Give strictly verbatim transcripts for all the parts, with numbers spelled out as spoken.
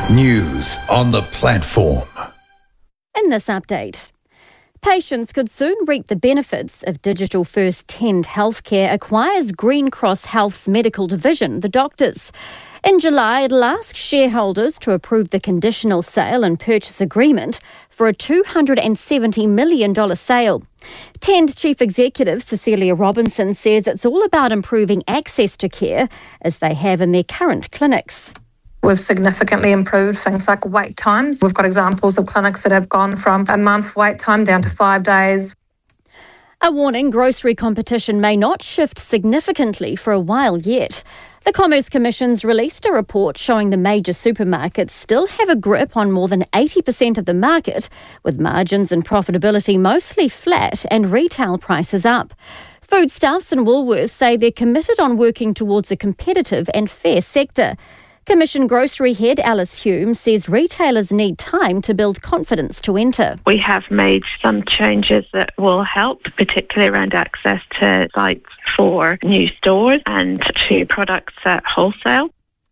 News on the platform. In this update, patients could soon reap the benefits if Digital First Tend Healthcare acquires Green Cross Health's medical division, the doctors. In July, it'll ask shareholders to approve the conditional sale and purchase agreement for a two hundred seventy million dollars sale. Tend Chief Executive Cecilia Robinson says it's all about improving access to care as they have in their current clinics. We've significantly improved things like wait times. We've got examples of clinics that have gone from a month wait time down to five days. A warning, grocery competition may not shift significantly for a while yet. The Commerce Commission's released a report showing the major supermarkets still have a grip on more than eighty percent of the market, with margins and profitability mostly flat and retail prices up. Foodstuffs and Woolworths say they're committed on working towards a competitive and fair sector. Commission Grocery Head Alice Hume says retailers need time to build confidence to enter. We have made some changes that will help, particularly around access to sites for new stores and to products at wholesale.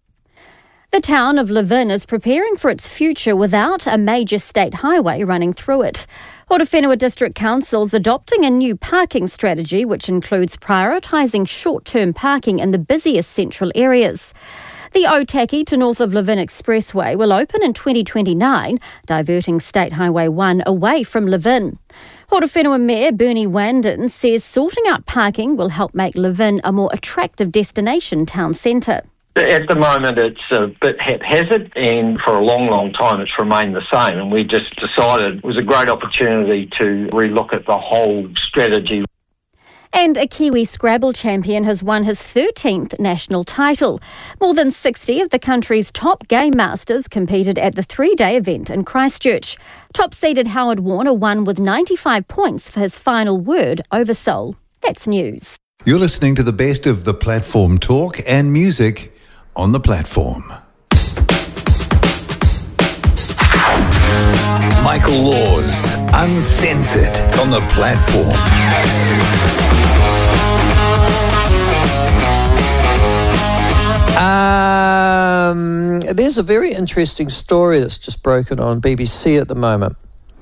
The town of Levin is preparing for its future without a major state highway running through it. Horowhenua District Council's adopting a new parking strategy which includes prioritising short-term parking in the busiest central areas. The Otaki to north of Levin Expressway will open in twenty twenty-nine, diverting State Highway one away from Levin. Horowhenua Mayor Bernie Wanden says sorting out parking will help make Levin a more attractive destination town centre. At the moment it's a bit haphazard, and for a long, long time it's remained the same, and we just decided it was a great opportunity to relook at the whole strategy. And a Kiwi Scrabble champion has won his thirteenth national title. More than sixty of the country's top game masters competed at the three-day event in Christchurch. Top-seeded Howard Warner won with ninety-five points for his final word over Seoul. That's news. You're listening to the best of the platform talk and music on the platform. Michael Laws, Uncensored on the platform. Um, there's a very interesting story that's just broken on B B C at the moment.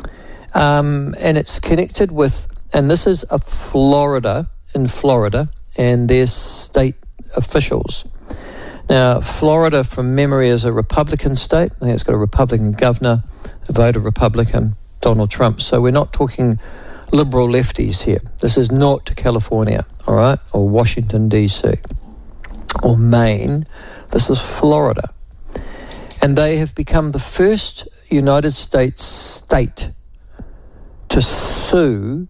Um, and it's connected with, and this is a Florida, in Florida, and their state officials. Now, Florida, from memory, is a Republican state. I think it's got a Republican governor, a voted Republican, Donald Trump. So we're not talking liberal lefties here. This is not California, all right, or Washington, D C, or Maine. This is Florida. And they have become the first United States state to sue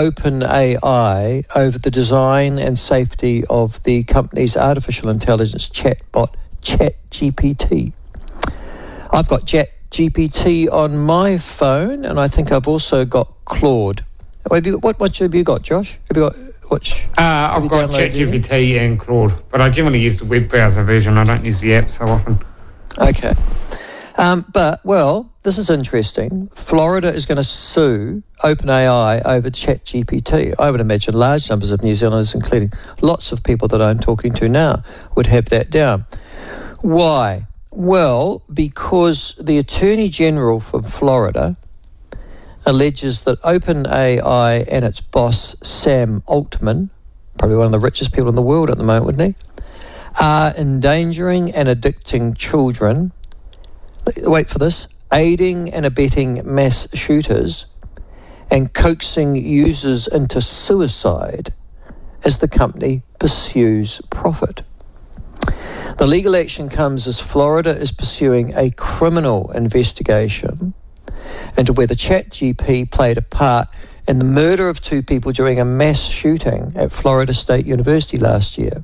OpenAI over the design and safety of the company's artificial intelligence chatbot, ChatGPT. I've got ChatGPT on my phone, and I think I've also got Claude. Have you, what, what have you got, Josh? Have you got which? Uh, I've got ChatGPT and Claude, but I generally use the web browser version. I don't use the app so often. Okay. Um, but, well, this is interesting. Florida is going to sue OpenAI over ChatGPT. I would imagine large numbers of New Zealanders, including lots of people that I'm talking to now, would have that down. Why? Well, because the Attorney General from Florida alleges that OpenAI and its boss, Sam Altman, probably one of the richest people in the world at the moment, wouldn't he, are endangering and addicting children, wait for this, aiding and abetting mass shooters and coaxing users into suicide as the company pursues profit. The legal action comes as Florida is pursuing a criminal investigation into whether ChatGPT played a part in the murder of two people during a mass shooting at Florida State University last year.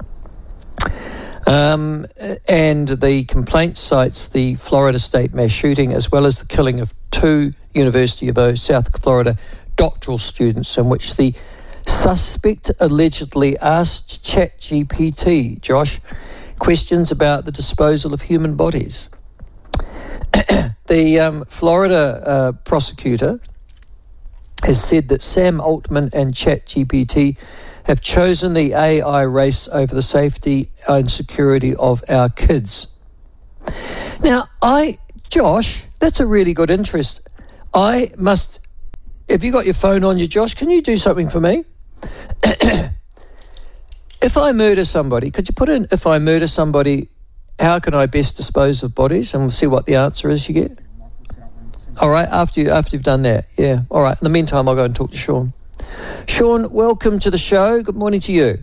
Um, and the complaint cites the Florida State mass shooting as well as the killing of two University of South Florida doctoral students, in which the suspect allegedly asked ChatGPT, Josh, questions about the disposal of human bodies. The um, Florida uh, prosecutor has said that Sam Altman and ChatGPT have chosen the A I race over the safety and security of our kids. Now, I, Josh, that's a really good interest. I must, have you got your phone on you, Josh? Can you do something for me? If I murder somebody, could you put in, if I murder somebody, how can I best dispose of bodies? And we'll see what the answer is you get. All right, after, you, after you've done that, yeah. All right, in the meantime, I'll go and talk to Sean. Sean, welcome to the show. Good morning to you.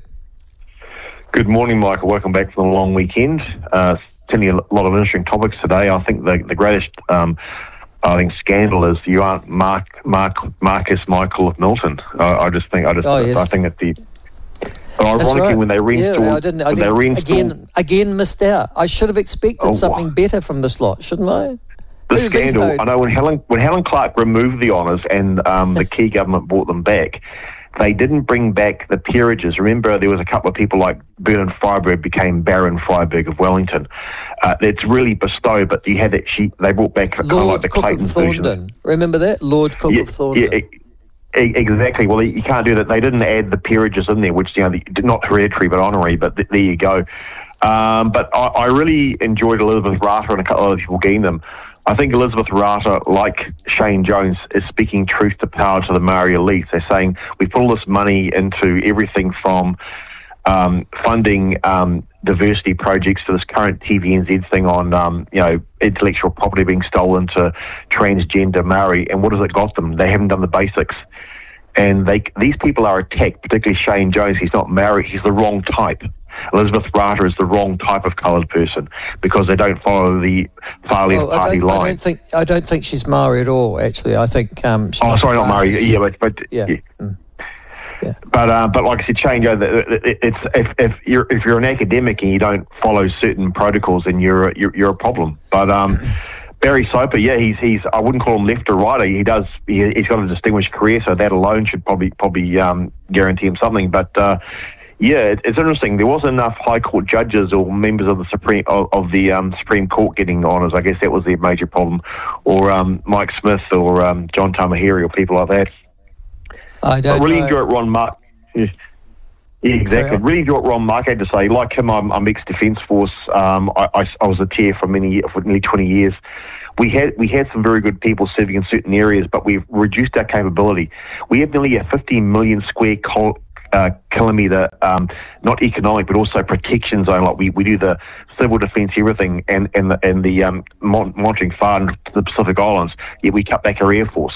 Good morning, Michael. Welcome back from the long weekend. Uh, telling you a lot of interesting topics today. I think the, the greatest, um, I think, scandal is you aren't Mark, Mark, Marcus Michael of Milton. I, I just think, I just, oh, yes. I think that the, but ironically, right. when they reinstalled, yeah, I didn't, I didn't, reinstalled, again, again missed out. I should have expected oh, something better from this lot, shouldn't I? The Who scandal. vetoed? I know when Helen when Helen Clark removed the honours and um, the key government brought them back, they didn't bring back the peerages. Remember, there was a couple of people like Bernard Freyberg became Baron Freyberg of Wellington. Uh, it's really bestowed, but you had that she they brought back kind Lord of like the Cook Clayton of Thorndon. version. Remember that? Lord Cook Yeah, of Thorndon. yeah, e- Exactly. Well, you can't do that. They didn't add the peerages in there, which, you know, the, not hereditary but honorary, but th- there you go. Um, but I, I really enjoyed Elizabeth Rata and a couple of other people getting them. I think Elizabeth Rata, like Shane Jones, is speaking truth to power to the Maori elite. They're saying we put all this money into everything from um, funding um, diversity projects to this current T V N Z thing on, um, you know, intellectual property being stolen to transgender Maori. And what has it got them? They haven't done the basics. And they these people are attacked, particularly Shane Jones. He's not Maori. He's the wrong type. Elizabeth Rata is the wrong type of coloured person because they don't follow the far left well, I party don't, line. I don't think I don't think she's Maori at all. Actually, I think. Um, she's oh, sorry, not Maori. Yeah, but, but yeah. yeah. Mm. Yeah. But uh, but like I said, Shane Jones, it's if if you're if you're an academic and you don't follow certain protocols, then you're you're, you're a problem. But um. Barry Soper, yeah, he's he's. I wouldn't call him left or right. He does. He, he's got a distinguished career, so that alone should probably probably um, guarantee him something. But uh, yeah, it, it's interesting. There wasn't enough High Court judges or members of the Supreme of, of the um, Supreme Court getting honours. I guess that was their major problem, or um, Mike Smith or um, John Tamahiri or people like that. I don't. I really know. enjoy it, Ron Mark. Yeah. Yeah, exactly. Really enjoy what Ron Mark had to say. Like him, I'm, I'm ex-Defence Force. Um, I, I, I was a T A for many, for nearly twenty years. We had we had some very good people serving in certain areas, but we've reduced our capability. We have nearly a fifty million square col- uh, kilometre, um, not economic, but also protection zone. Like we, we do the civil defence, everything, and and the, and the um, mon- monitoring far into the Pacific Islands. Yet we cut back our Air Force.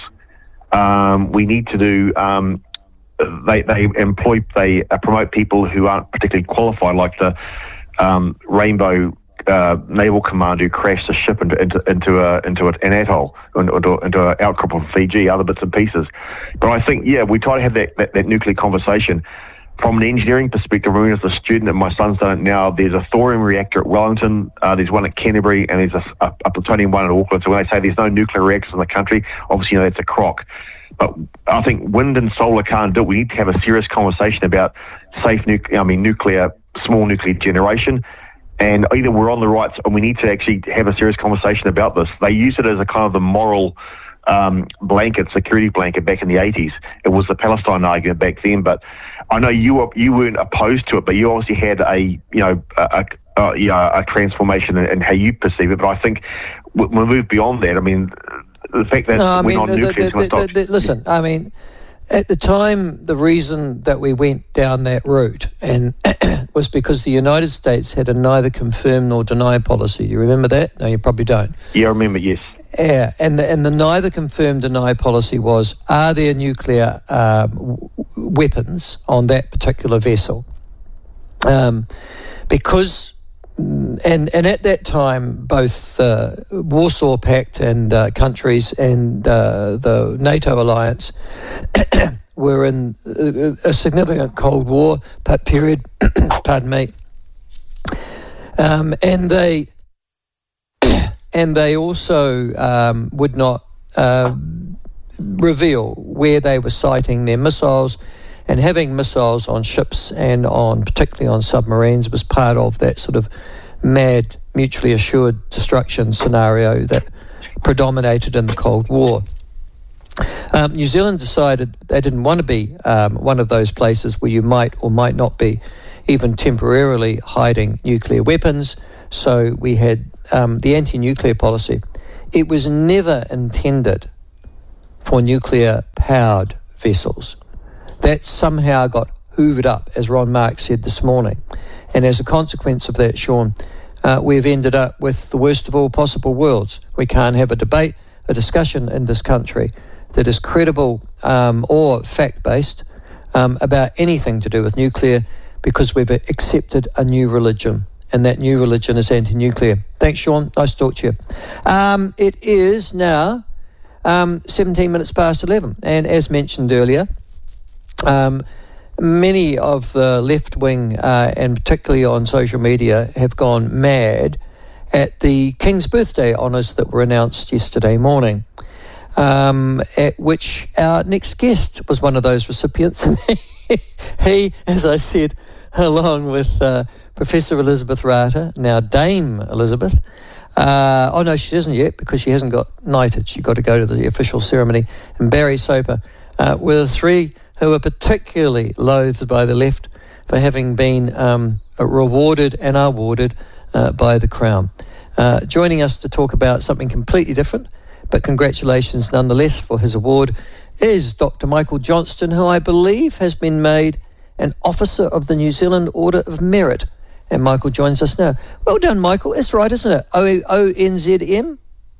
Um, we need to do. Um, They they employ they uh, promote people who aren't particularly qualified, like the um, Rainbow uh, Naval Command who crashed a ship into into into, a, into an atoll, into, into an outcrop of Fiji, other bits and pieces. But I think yeah, we try to have that, that, that nuclear conversation from an engineering perspective. I mean, as a student, and my son's done it now. There's a thorium reactor at Wellington. Uh, there's one at Canterbury, and there's a, a, a plutonium one at Auckland. So when they say there's no nuclear reactors in the country, obviously you know that's a crock. But I think wind and solar can't do it. We need to have a serious conversation about safe nuclear, I mean, nuclear, small nuclear generation. And either we're on the right, and we need to actually have a serious conversation about this. They use it as a kind of the moral um, blanket, security blanket back in the eighties. It was the Palestine argument back then. But I know you were, you weren't opposed to it, but you obviously had a, you know, a, a, a, you know, a transformation in, in how you perceive it. But I think we we'll move beyond that. I mean, the fact that no, I we're mean, non-nuclear is going to stop. Listen, I mean, at the time, the reason that we went down that route and was because the United States had a neither confirm nor deny policy. Do you remember that? No, you probably don't. Yeah, I remember, yes. Yeah, and the, and the neither confirm deny policy was, are there nuclear um, w- weapons on that particular vessel? Um, because... And and at that time, both the uh, Warsaw Pact and uh, countries and uh, the NATO alliance were in a, a significant Cold War period. Pardon me. Um, and they and they also um, would not uh, reveal where they were sighting their missiles. And having missiles on ships and on, particularly on submarines, was part of that sort of mad, mutually assured destruction scenario that predominated in the Cold War. Um, New Zealand decided they didn't want to be um, one of those places where you might or might not be even temporarily hiding nuclear weapons. So we had um, the anti-nuclear policy. It was never intended for nuclear-powered vessels. That somehow got hoovered up, as Ron Marks said this morning. And as a consequence of that, Sean, uh, we've ended up with the worst of all possible worlds. We can't have a debate, a discussion in this country that is credible um, or fact-based um, about anything to do with nuclear, because we've accepted a new religion, and that new religion is anti-nuclear. Thanks, Sean. Nice to talk to you. Um, it is now um, seventeen minutes past eleven, and as mentioned earlier, um, many of the left wing, uh, and particularly on social media, have gone mad at the King's birthday honours that were announced yesterday morning, um, at which our next guest was one of those recipients. He, as I said, along with uh, Professor Elizabeth Rata, now Dame Elizabeth. Uh, oh no, she isn't yet, because she hasn't got knighted. She got to go to the official ceremony. And Barry Soper uh, were the three who were particularly loathed by the left for having been um, rewarded and awarded uh, by the Crown. Uh, joining us to talk about something completely different, but congratulations nonetheless for his award, is Doctor Michael Johnston, who I believe has been made an Officer of the New Zealand Order of Merit. And Michael joins us now. Well done, Michael. It's right, isn't it? O N Z M?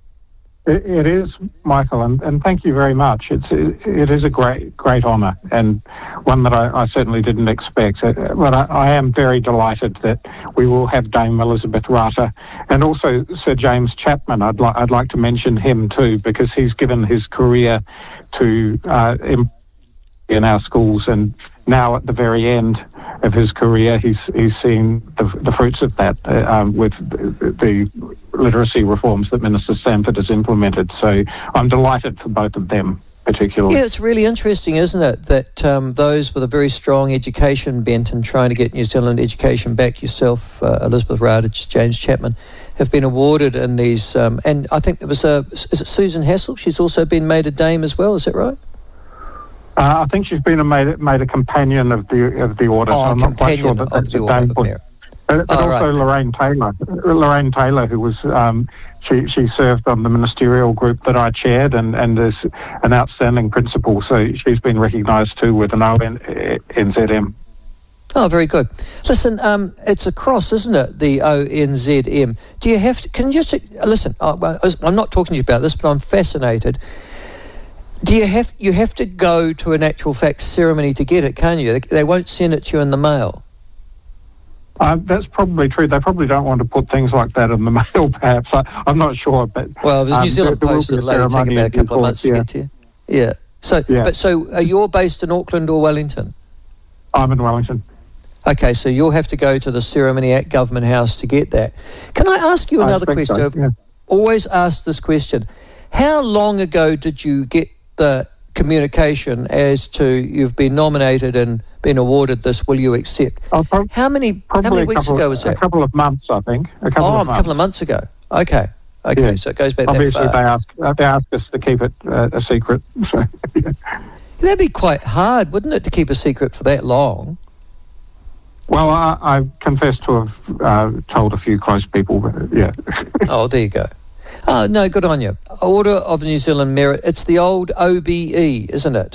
It, it is, Michael, and, and thank you very much. It's it, it is a great great honour, and one that I, I certainly didn't expect. Uh, But I, I am very delighted that we will have Dame Elizabeth Rata, and also Sir James Chapman. I'd like I'd like to mention him too, because he's given his career to uh, in, in our schools, and now at the very end of his career, he's he's seeing the, the fruits of that uh, um, with the, the literacy reforms that Minister Sanford has implemented. So I'm delighted for both of them particularly. Yeah, it's really interesting, isn't it, that um, those with a very strong education bent and trying to get New Zealand education back, yourself, uh, Elizabeth Rata, James Chapman, have been awarded in these, um, and I think there was a, is it Susan Hassel? She's also been made a dame as well, is that right? Uh, I think she's been a made, made a companion of the of the order. Oh, so I'm not quite sure that that's the a dame. Order of But, but oh, also right. Lorraine Taylor, Lorraine Taylor, who was um, she she served on the ministerial group that I chaired, and, and is an outstanding principal. So she's been recognised too with an O N Z M. Oh, very good. Listen, um, it's a cross, isn't it? The O N Z M. Do you have to? Can you just listen? Oh, well, I'm not talking to you about this, but I'm fascinated. Do you have you have to go to an actual fact ceremony to get it? Can you? They, they won't send it to you in the mail. Uh, that's probably true. They probably don't want to put things like that in the mail, perhaps. I, I'm not sure, but well, the New um, Zealand there, there Post will take about a couple of months yeah. to get to you. Yeah. So, yeah. but so uh, you're based in Auckland or Wellington? I'm in Wellington. Okay, so you'll have to go to the ceremony at Government House to get that. Can I ask you another question? So, I've yeah. always asked this question. How long ago did you get the communication as to you've been nominated and been awarded this, will you accept? Oh, pro- how many how many weeks couple, ago was that? A couple of months, I think. A couple oh, of months. a couple of months ago. Okay. Okay, yeah. so it goes back Obviously that far. they asked, uh, they asked us to keep it uh, a secret. So, yeah. That'd be quite hard, wouldn't it, to keep a secret for that long? Well, I, I confess to have uh, told a few close people, but yeah. Oh, there you go. Oh, no, good on you. Order of New Zealand Merit. It's the old O B E, isn't it?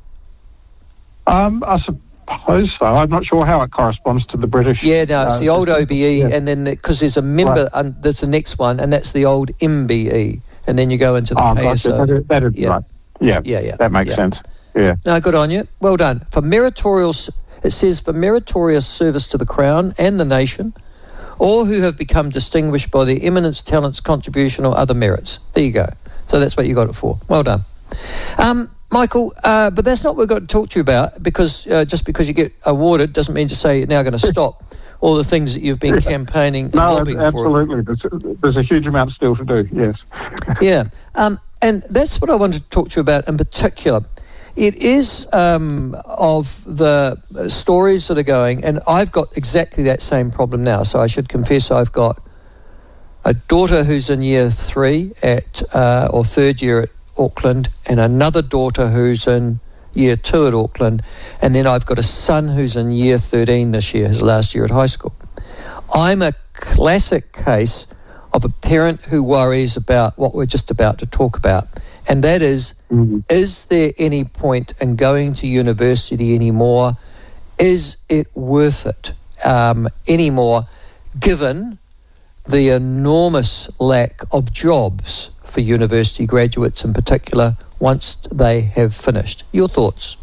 Um, I suppose so. I'm not sure how it corresponds to the British. Yeah, no, it's uh, the old O B E, yeah. and then because the, there's a member, Right. um, there's the next one, and that's the old M B E, and then you go into the Oh, K S O. gotcha. That is, that is yeah. right. Yeah, Yeah, yeah, that makes yeah. sense. Yeah. No, good on you. Well done. For meritorious, it says for meritorious service to the Crown and the nation, or who have become distinguished by their eminence, talents, contribution, or other merits. There you go. So that's what you got it for. Well done. Um, Michael, uh, but that's not what we've got to talk to you about, because uh, just because you get awarded doesn't mean to say you're now going to stop all the things that you've been campaigning and No, lobbying for. absolutely. There's, there's a huge amount still to do, yes. Yeah. Um, and that's what I wanted to talk to you about in particular. It is um, of the stories that are going, and I've got exactly that same problem now. So I should confess I've got a daughter who's in year three at uh, or third year at Auckland, and another daughter who's in year two at Auckland, and then I've got a son who's in year thirteen this year, his last year at high school. I'm a classic case of a parent who worries about what we're just about to talk about, and that is, mm-hmm. is there any point in going to university anymore? Is it worth it um, anymore, given the enormous lack of jobs for university graduates in particular once they have finished? Your thoughts?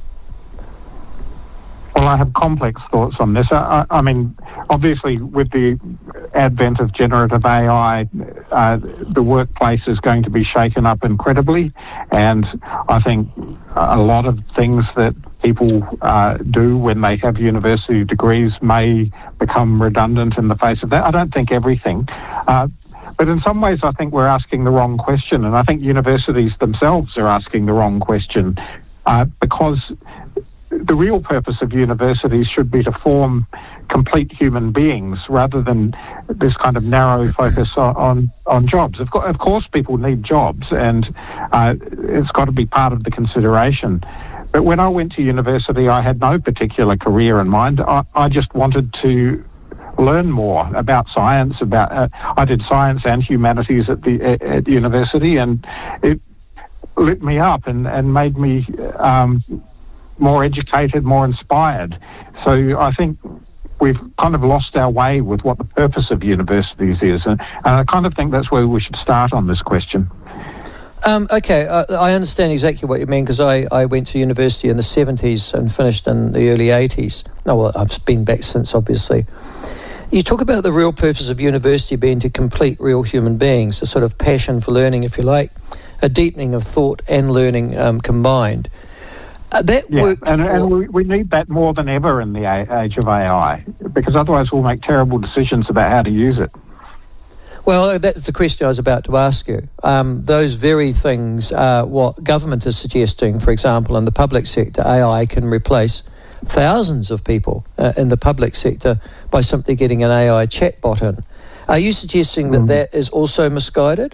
Well, I have complex thoughts on this. I, I mean, obviously, with the advent of generative A I, uh, the workplace is going to be shaken up incredibly, and I think a lot of things that people uh, do when they have university degrees may become redundant in the face of that. I don't think everything. Uh, But in some ways, I think we're asking the wrong question, and I think universities themselves are asking the wrong question, uh, because the real purpose of universities should be to form complete human beings rather than this kind of narrow focus on, on, on jobs. Of, co- of course, people need jobs, and uh, it's got to be part of the consideration. But when I went to university, I had no particular career in mind. I, I just wanted to learn more about science. About uh, I did science and humanities at the at, at university, and it lit me up and, and made me um, more educated, more inspired. So I think we've kind of lost our way with what the purpose of universities is, and, and I kind of think that's where we should start on this question. Um, okay, uh, I understand exactly what you mean, because I, I went to university in the seventies and finished in the early eighties. No, well, I've been back since, obviously. You talk about the real purpose of university being to complete real human beings, a sort of passion for learning, if you like, a deepening of thought and learning um, combined. Uh, that yeah, worked and, for... and we, we need that more than ever in the a- age of A I, because otherwise we'll make terrible decisions about how to use it. Well, that's the question I was about to ask you. Um, those very things are what government is suggesting. For example, in the public sector, A I can replace thousands of people uh, in the public sector by simply getting an A I chatbot in. Are you suggesting that mm. that is also misguided?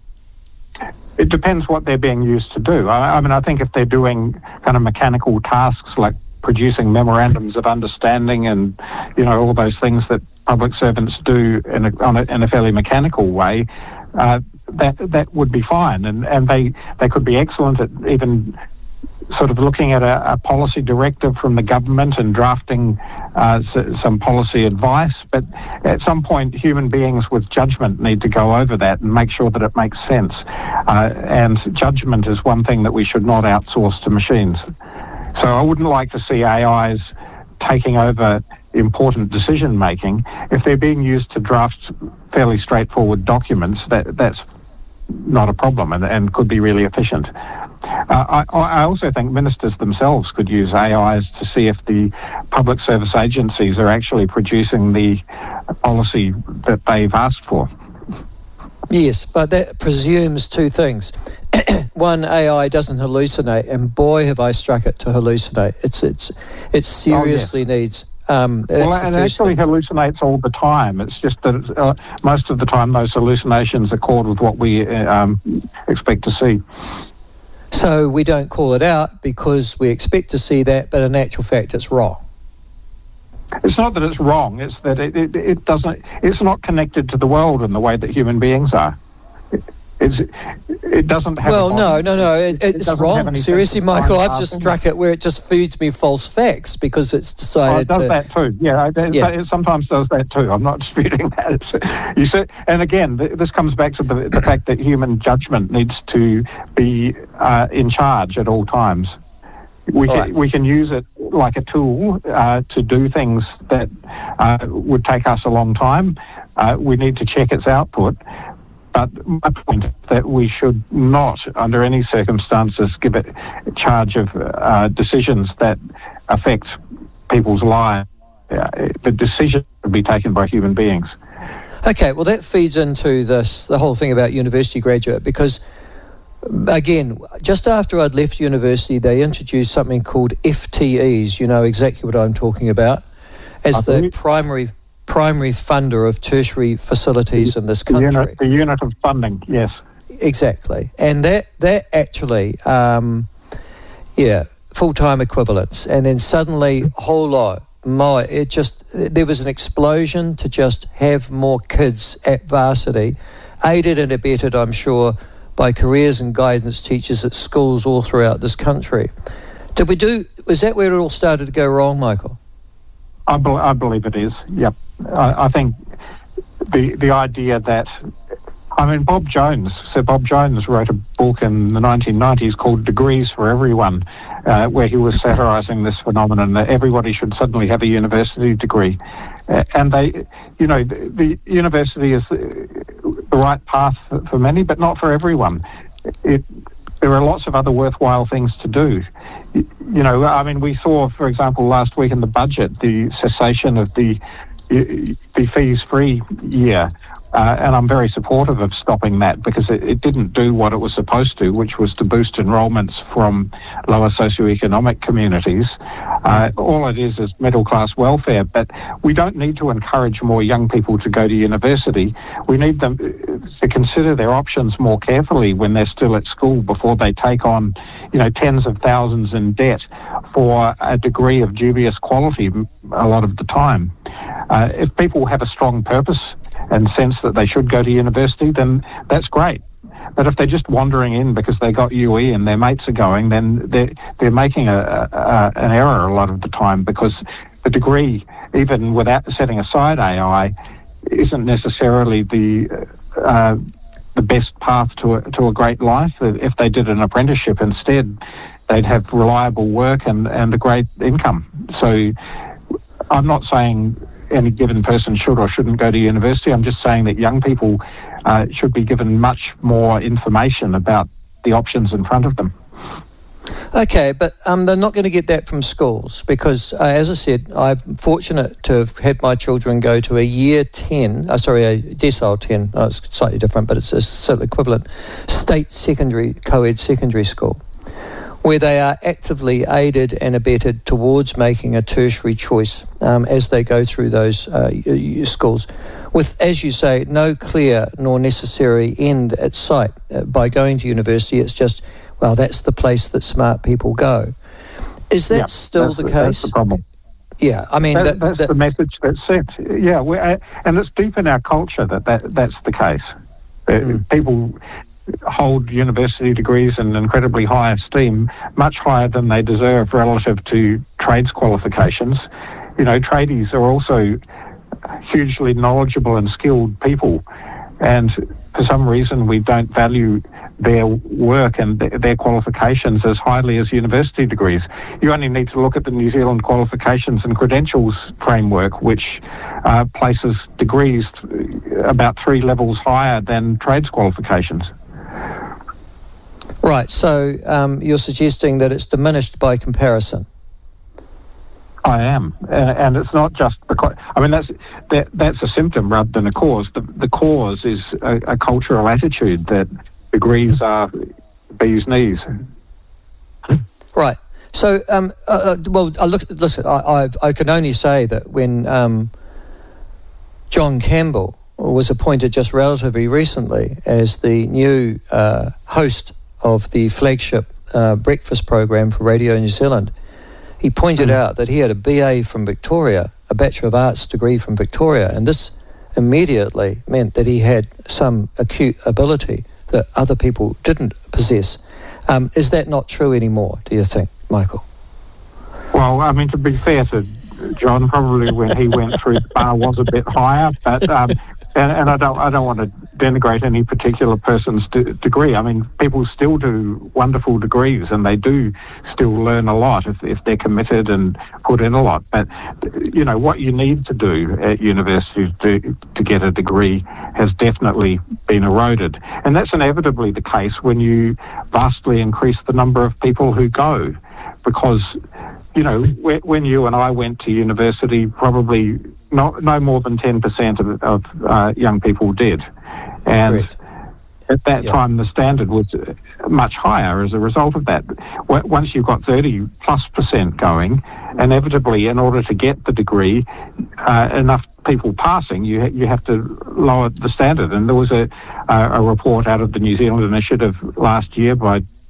It depends what they're being used to do. I, I mean, I think if they're doing kind of mechanical tasks like producing memorandums of understanding and, you know, all those things that public servants do in a, on a, in a fairly mechanical way, uh, that that would be fine. And, and they, they could be excellent at even sort of looking at a, a policy directive from the government and drafting uh, s- some policy advice. But at some point, human beings with judgment need to go over that and make sure that it makes sense. Uh, and judgment is one thing that we should not outsource to machines. So I wouldn't like to see A Is taking over important decision making. If they're being used to draft fairly straightforward documents, that that's not a problem and, and could be really efficient. Uh, I, I also think ministers themselves could use A Is to see if the public service agencies are actually producing the policy that they've asked for. Yes, but that presumes two things. One, A I doesn't hallucinate, and boy, have I struck it to hallucinate. It's it's it seriously oh, yeah. needs. Um, well, it actually thing. hallucinates all the time. It's just that it's, uh, most of the time those hallucinations accord with what we um, expect to see. So we don't call it out because we expect to see that, but in actual fact, it's wrong. It's not that it's wrong. It's that it, it, it doesn't. It's not connected to the world in the way that human beings are. It, it's, it doesn't have. Well, a no, no, no. It, it it's wrong. Seriously, Michael, I've just struck it where it just feeds me false facts because it's decided. Oh, it does to, that too. Yeah, it, yeah. it sometimes does that too. I'm not disputing that. It's, you see, and again, th- this comes back to the, the fact that human judgment needs to be uh, in charge at all times. We can, right. we can use it like a tool uh, to do things that uh, would take us a long time. Uh, we need to check its output. But my point is that we should not, under any circumstances, give it charge of uh, decisions that affect people's lives. Uh, the decision should be taken by human beings. Okay, well, that feeds into this, the whole thing about university graduate, because again, just after I'd left university, they introduced something called F T Es. You know exactly what I'm talking about. As the primary primary funder of tertiary facilities in this country. The unit, the unit of funding, yes. Exactly. And that, that actually, um, yeah, full-time equivalents. And then suddenly, a whole lot, my, it just, there was an explosion to just have more kids at varsity, aided and abetted, I'm sure, by careers and guidance teachers at schools all throughout this country. Did we do, was that where it all started to go wrong, Michael? I, be, I believe it is, yep. I, I think the the idea that, I mean, Bob Jones, Sir Bob Jones wrote a book in the nineteen nineties called Degrees for Everyone, uh, where he was satirising this phenomenon that everybody should suddenly have a university degree. Uh, and they, you know, the, the university is the, the right path for, for many, but not for everyone. It, there are lots of other worthwhile things to do. You, you know, I mean, we saw, for example, last week in the budget, the cessation of the the fees-free year. Uh, and I'm very supportive of stopping that because it, it didn't do what it was supposed to, which was to boost enrolments from lower socioeconomic communities. Uh, all it is is middle-class welfare, but we don't need to encourage more young people to go to university. We need them to consider their options more carefully when they're still at school before they take on, you know, tens of thousands in debt for a degree of dubious quality a lot of the time. Uh, if people have a strong purpose and sense that they should go to university, then that's great. But if they're just wandering in because they got U E and their mates are going, then they're, they're making a, a, an error a lot of the time because the degree, even without setting aside A I, isn't necessarily the uh, the best path to a, to a great life. If they did an apprenticeship instead, they'd have reliable work and, and a great income. So I'm not saying any given person should or shouldn't go to university. I'm just saying that young people uh, should be given much more information about the options in front of them. Okay, but um, they're not going to get that from schools because, uh, as I said, I'm fortunate to have had my children go to a year ten, uh, sorry, a decile ten, oh, it's slightly different, but it's a sort of equivalent, state secondary, co-ed secondary school, where they are actively aided and abetted towards making a tertiary choice um, as they go through those uh, schools, with, as you say, no clear nor necessary end at sight. Uh, by going to university, it's just, well, that's the place that smart people go. Is that yeah, still the, the case? That's the problem. Yeah, I mean... That, that, that's that, the message that's sent. Yeah, we're, uh, and it's deep in our culture that, that that's the case. Uh, mm. People hold university degrees in incredibly high esteem, much higher than they deserve relative to trades qualifications. You know, tradies are also hugely knowledgeable and skilled people, and for some reason we don't value their work and th- their qualifications as highly as university degrees. You only need to look at the New Zealand Qualifications and Credentials Framework, which uh, places degrees about three levels higher than trades qualifications. Right, so um, you're suggesting that it's diminished by comparison. I am, uh, and it's not just because, I mean, that's that, that's a symptom rather than a cause. The, the cause is a, a cultural attitude that degrees are bee's knees. Right. So, um, uh, well, I look, listen, I, I, I can only say that when um, John Campbell was appointed just relatively recently as the new uh, host of the flagship uh, breakfast program for Radio New Zealand, he pointed mm. out that he had a B A from Victoria, a Bachelor of Arts degree from Victoria, and this immediately meant that he had some acute ability that other people didn't possess. Um, is that not true anymore, do you think, Michael? Well, I mean, to be fair to John, probably when he went through, the bar was a bit higher, but um, and, and I don't I don't want to denigrate any particular person's d- degree. I mean, people still do wonderful degrees, and they do still learn a lot if, if they're committed and put in a lot. But, you know, what you need to do at university to, to get a degree has definitely been eroded. And that's inevitably the case when you vastly increase the number of people who go. Because, you know, when you and I went to university, probably not, no more than ten percent of, of uh, young people did. And Great. At that yeah. time, the standard was much higher as a result of that. Once you've got thirty plus percent going, inevitably, in order to get the degree, uh, enough people passing, you ha- you have to lower the standard. And there was a, a, a report out of the New Zealand Initiative last year by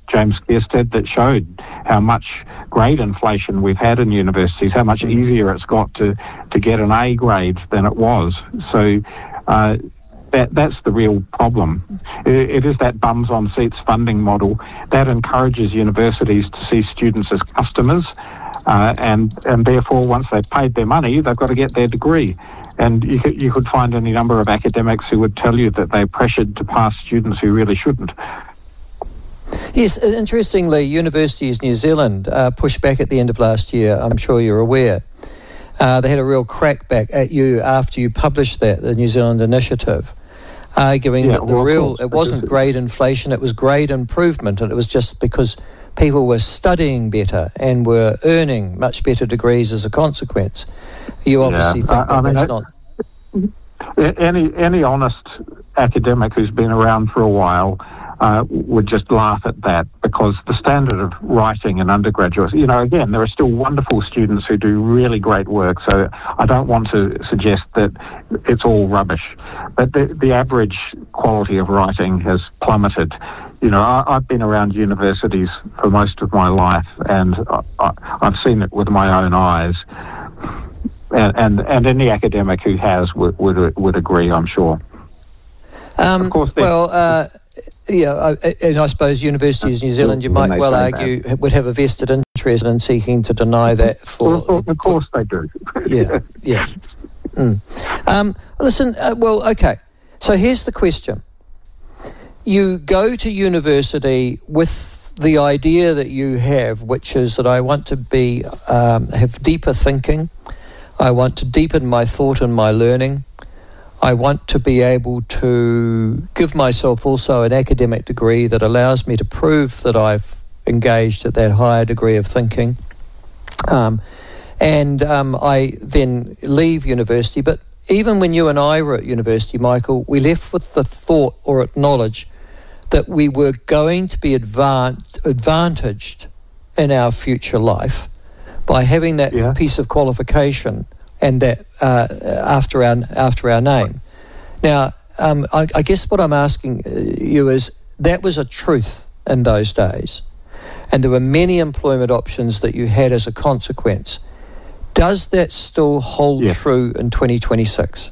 James Kierstead that showed how much grade inflation we've had in universities, how much easier it's got to, to get an A grade than it was. So uh, that that's the real problem. It, it is that bums on seats funding model that encourages universities to see students as customers, uh, and, and therefore once they've paid their money, they've got to get their degree. And you could, you could find any number of academics who would tell you that they're pressured to pass students who really shouldn't. Yes, interestingly, Universities New Zealand uh, pushed back at the end of last year. I'm sure you're aware. Uh, they had a real crackback at you after you published that, the New Zealand Initiative, arguing yeah, that the well, real, course, it wasn't grade inflation, it was grade improvement, and it was just because people were studying better and were earning much better degrees as a consequence. You obviously yeah. think that I mean, that's not... Any, any honest academic who's been around for a while Uh, would just laugh at that, because the standard of writing in undergraduates, you know, again, there are still wonderful students who do really great work, so I don't want to suggest that it's all rubbish, but the, the average quality of writing has plummeted. You know, I, I've been around universities for most of my life, and I, I, I've seen it with my own eyes, and, and, and any academic who has would, would, would agree, I'm sure. Um, of course, well, uh, yeah, and I suppose Universities of New Zealand, you might well argue, that. would have a vested interest in seeking to deny that for... Well, of course they do. yeah, yeah. Mm. Um, listen, uh, well, okay, so here's the question. You go to university with the idea that you have, which is that I want to be um, have deeper thinking, I want to deepen my thought and my learning, I want to be able to give myself also an academic degree that allows me to prove that I've engaged at that higher degree of thinking. Um, and um, I then leave university. But even when you and I were at university, Michael, we left with the thought or knowledge that we were going to be advan- advantaged in our future life by having that yeah. piece of qualification and that uh, after our after our name. Now, um, I, I guess what I'm asking you is, that was a truth in those days, and there were many employment options that you had as a consequence. Does that still hold yes. true in twenty twenty-six?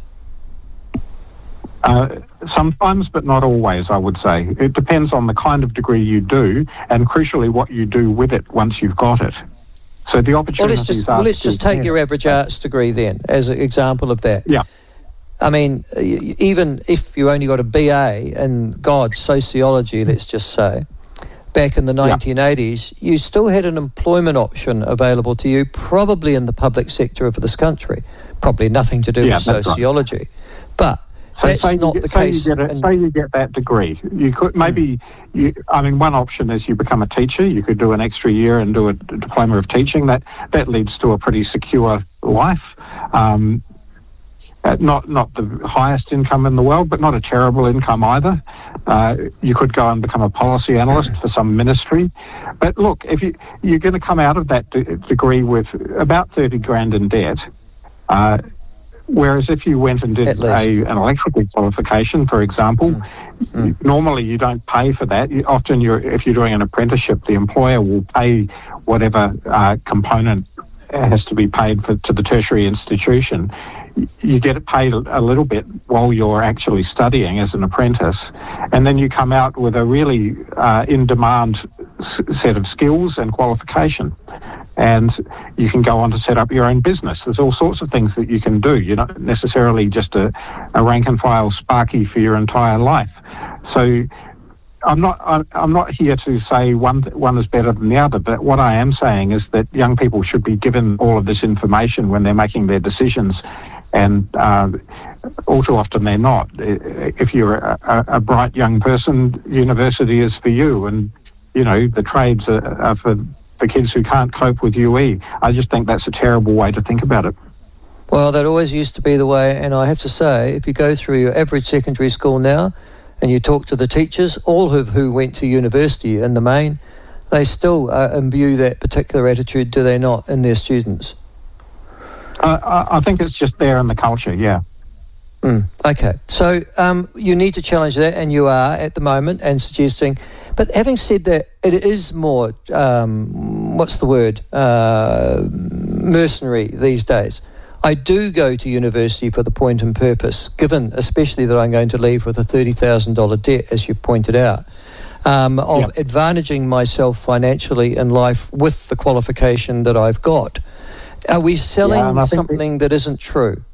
Uh, sometimes, but not always, I would say. It depends on the kind of degree you do, and crucially what you do with it once you've got it. So the opportunities well, let's just, are... Well, let's just take yeah. your average arts degree then as an example of that. Yeah. I mean, even if you only got a B A in, God, sociology, let's just say, back in the nineteen eighties, yeah. you still had an employment option available to you, probably in the public sector of this country. Probably nothing to do yeah, with sociology. Right. But so that's not get, the say case. You get a, say you get that degree. You could maybe, mm. you, I mean, one option is you become a teacher. You could do an extra year and do a diploma of teaching. That that leads to a pretty secure life. Um, uh, not not the highest income in the world, but not a terrible income either. Uh, you could go and become a policy analyst for some ministry. But look, if you you're going to come out of that de- degree with about thirty grand in debt. Uh, Whereas if you went and did a, an electrical qualification, for example, mm. Mm. normally you don't pay for that. You, often, you're, if you're doing an apprenticeship, the employer will pay whatever uh, component has to be paid for to the tertiary institution. You get it paid a little bit while you're actually studying as an apprentice, and then you come out with a really uh, in-demand s- set of skills and qualification. And you can go on to set up your own business. There's all sorts of things that you can do. You're not necessarily just a, a rank and file Sparky for your entire life. So I'm not I'm not here to say one one is better than the other, but what I am saying is that young people should be given all of this information when they're making their decisions, and uh, all too often they're not. If you're a, a, a bright young person, university is for you, and you know the trades are, are for for kids who can't cope with U E. I just think that's a terrible way to think about it. Well, that always used to be the way, and I have to say, if you go through your average secondary school now and you talk to the teachers, all of who went to university in the main, they still uh, imbue that particular attitude, do they not, in their students? Uh, I, I think it's just there in the culture, yeah. Mm, okay, so um, you need to challenge that, and you are at the moment, and suggesting But having said that, it is more, um, what's the word, uh, mercenary these days. I do go to university for the point and purpose, given especially that I'm going to leave with a thirty thousand dollars debt, as you pointed out, um, of yep. advantaging myself financially in life with the qualification that I've got. Are we selling yeah, something that isn't true?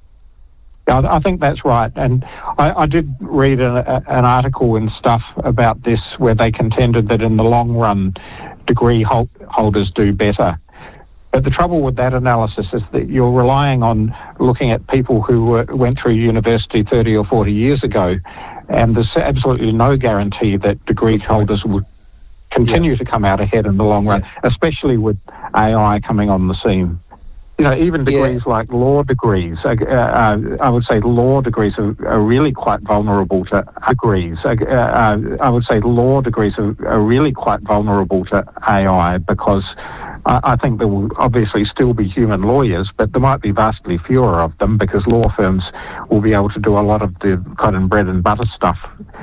Yeah, I think that's right. And I, I did read a, an article and stuff about this where they contended that in the long run, degree hold, holders do better. But the trouble with that analysis is that you're relying on looking at people who were, went through university thirty or forty years ago, and there's absolutely no guarantee that degree holders would continue yeah. to come out ahead in the long run, yeah. especially with A I coming on the scene. You know, even degrees yeah. like law degrees, uh, uh, I would say law degrees are, are really quite vulnerable to degrees. Uh, uh, I would say law degrees are, are really quite vulnerable to A I because I, I think there will obviously still be human lawyers, but there might be vastly fewer of them because law firms will be able to do a lot of the kind of bread and butter stuff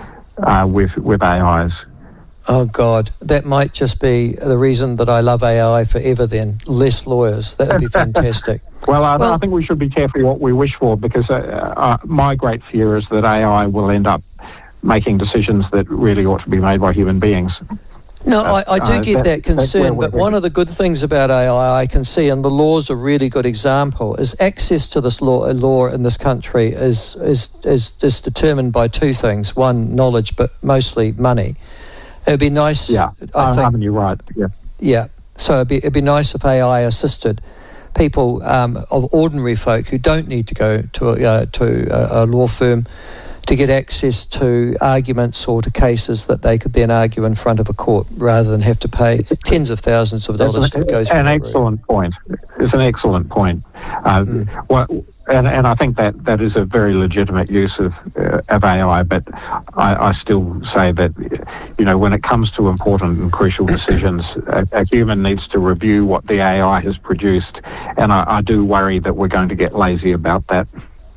uh, with, with A Is. Oh, God, that might just be the reason that I love A I forever then. Less lawyers. That would be fantastic. well, I, well, I think we should be careful what we wish for because uh, uh, my great fear is that A I will end up making decisions that really ought to be made by human beings. No, I, I do uh, get that, that concern, but one of the good things about A I I can see, and the law's a really good example, is access to this law, law in this country is, is, is, is determined by two things. One, knowledge, but mostly money. It'd be nice. Yeah, I think. I mean, you're right. Yeah. Yeah. So it'd be it'd be nice if A I assisted people um, of ordinary folk who don't need to go to a, uh, to a, a law firm to get access to arguments or to cases that they could then argue in front of a court rather than have to pay tens of thousands of dollars to go through. An excellent point. It's an excellent point. Uh, mm. What. And, and I think that, that is a very legitimate use of, uh, of A I, but I, I still say that, you know, when it comes to important and crucial decisions, a, a human needs to review what the A I has produced, and I, I do worry that we're going to get lazy about that.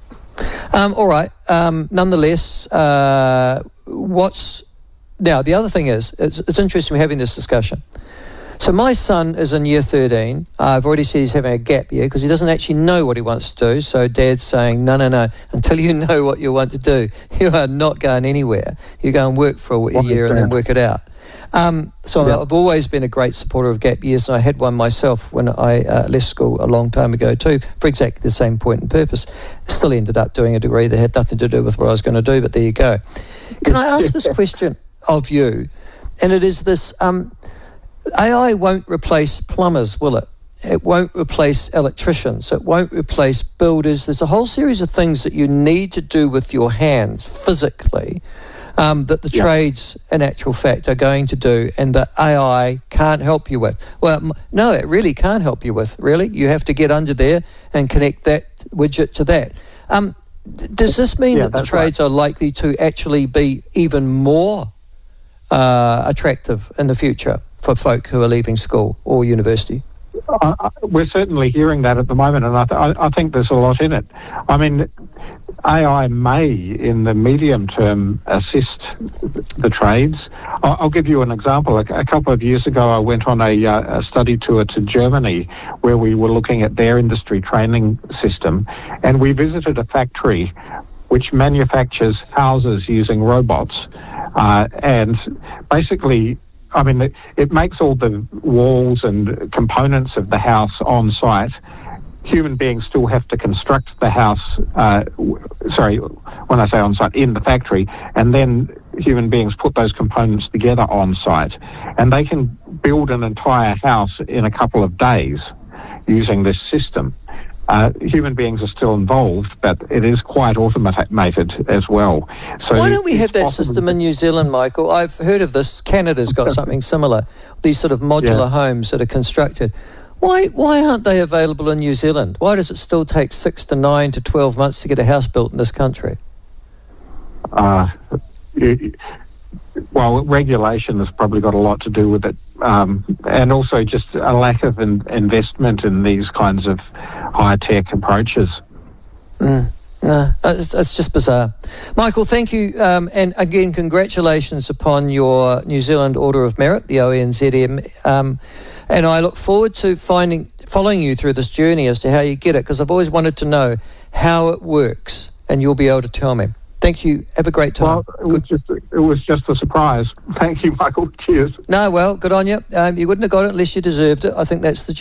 Um, all right. Um, nonetheless, uh, what's... Now, the other thing is, it's, it's interesting we're having this discussion. So my son is in year thirteen. I've already said he's having a gap year because he doesn't actually know what he wants to do. So Dad's saying, no, no, no, until you know what you want to do, you are not going anywhere. You go and work for a, a year and then work it out. Um, so yep. I've always been a great supporter of gap years, and I had one myself when I uh, left school a long time ago too, for exactly the same point and purpose. Still ended up doing a degree that had nothing to do with what I was going to do, but there you go. Can I ask this question of you? And it is this... Um, A I won't replace plumbers, will it? It won't replace electricians. It won't replace builders. There's a whole series of things that you need to do with your hands physically um, that the yeah. trades, in actual fact, are going to do and that A I can't help you with. Well, no, it really can't help you with, really. You have to get under there and connect that widget to that. Um, does this mean yeah, that the trades right. are likely to actually be even more uh, attractive in the future for folk who are leaving school or university? Uh, we're certainly hearing that at the moment, and I, th- I think there's a lot in it. I mean, A I may, in the medium term, assist the trades. I'll, I'll give you an example. A, a couple of years ago, I went on a, uh, a study tour to Germany where we were looking at their industry training system, and we visited a factory which manufactures houses using robots, uh, and basically... I mean, it, it makes all the walls and components of the house on site. Human beings still have to construct the house, uh, w- sorry, when I say on site, in the factory, and then human beings put those components together on site. And they can build an entire house in a couple of days using this system. Uh, human beings are still involved, but it is quite automated as well. So why don't we have that system in New Zealand, Michael? I've heard of this. Canada's got something similar. These sort of modular yeah. homes that are constructed. Why why aren't they available in New Zealand? Why does it still take six to nine to twelve months to get a house built in this country? Uh, it, well, regulation has probably got a lot to do with it. Um, and also just a lack of in, investment in these kinds of high-tech approaches. Mm. No, it's, it's just bizarre. Michael, thank you. Um, and again, congratulations upon your New Zealand Order of Merit, the O N Z M. Um, and I look forward to finding, following you through this journey as to how you get it, because I've always wanted to know how it works, and you'll be able to tell me. Thank you. Have a great time. Well, it was just it was just a surprise. Thank you, Michael. Cheers. No, well, good on you. Um, you wouldn't have got it unless you deserved it. I think that's the